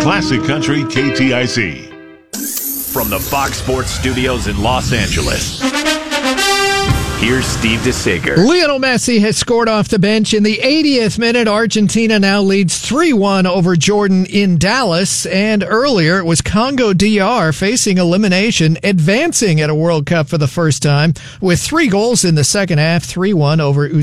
Classic Country KTIC. From the Fox Sports Studios in Los Angeles, here's Steve DeSager. Lionel Messi has scored off the bench in the 80th minute. Argentina now leads 3-1 over Jordan in Dallas. And earlier, it was Congo DR facing elimination, advancing at a World Cup for the first time with 3 goals in the second half, 3-1 over